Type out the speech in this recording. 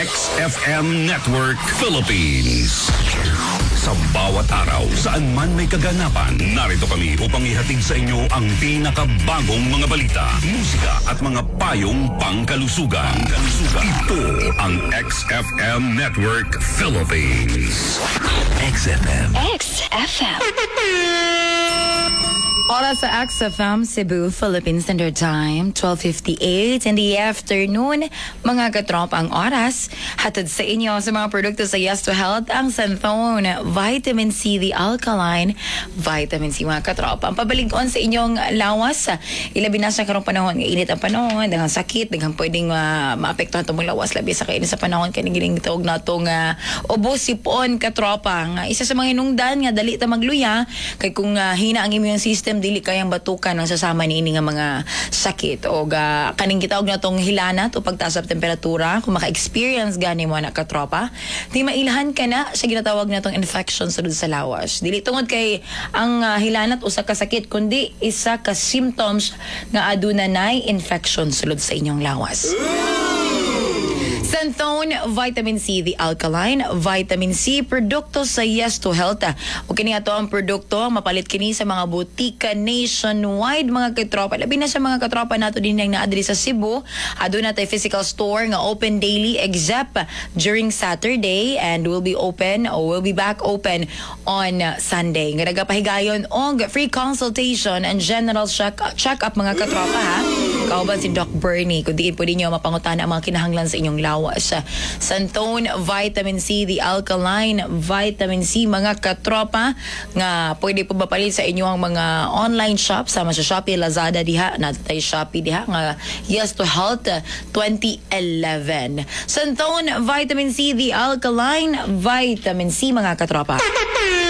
XFM Network Philippines. Sa bawat araw, saan man may kaganapan, narito kami upang ihatid sa inyo ang pinakabagong mga balita, musika at mga payong pangkalusugan. Ito ang XFM Network Philippines. XFM. XFM. Oras sa XFM Cebu, Philippine Standard Time, 12:58 in the afternoon. Mga katropa, ang oras hatid sa inyo sa mga produkto sa Yes to Health, ang Santhone Vitamin C, the Alkaline Vitamin C, mga katropa. Ang pabaligon sa inyong lawas, ilabi na sa karong panahon, init ang panahon, daghang sakit, daghang pwedeng maapektuhan itong lawas, labi sa kainit sa panahon, kanigiling tawag na itong ubo, sipon, katropa. Isa sa mga hinungdan nga, dali ta magluya, kay kung hina ang immune system, dili kayang batukan ang sasama niini nga mga sakit o kaning gitawag na tong hilanat o pagtaas sa temperatura. Kung maka-experience gani mo na katropa, di mailahan ka na sa ginatawag na tong infection sulod sa lawas. Dili tungod kay ang hilanat usa ka sakit, kundi isa ka symptoms nga aduna nay infection sulod sa inyong lawas. Santhone Vitamin C, the Alkaline Vitamin C, produkto sa Yes to Health. O kini ato ang produkto, mapalit kini sa mga butika nationwide, mga katropa. Labi na sa mga katropa nato din yang naadri sa Cebu. Aduna tay physical store nga open daily except during Saturday, and will be back open on Sunday. Nga nagapahigayon og free consultation and general check-up, mga katropa, ha. Kauban si Doc Bernie, kung diin po din nyo mapangutana ang mga kinahanglan sa inyong lawas. Santhone Vitamin C, the Alkaline Vitamin C, mga katropa, nga pwede po mapalit sa inyong mga online shop, sama sa Shopee, Lazada diha, natay Shopee diha, nga Yes to Health 2011. Santhone Vitamin C, the Alkaline Vitamin C, mga katropa.